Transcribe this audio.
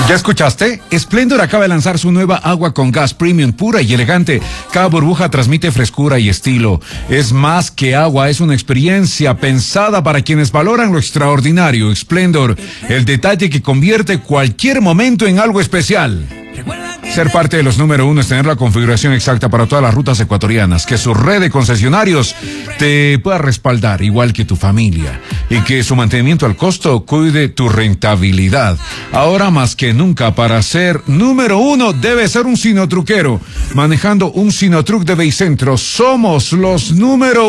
¿Ya escuchaste? Splendor acaba de lanzar su nueva agua con gas premium pura y elegante. Cada burbuja transmite frescura y estilo. Es más que agua, es una experiencia pensada para quienes valoran lo extraordinario. Splendor, el detalle que convierte cualquier momento en algo especial. Ser parte de los número uno es tener la configuración exacta para todas las rutas ecuatorianas, que su red de concesionarios te pueda respaldar igual que tu familia y que su mantenimiento al costo cuide tu rentabilidad. Ahora más que nunca, para ser número uno debe ser un sinotruquero. Manejando un sinotruc de Beicentro, somos los número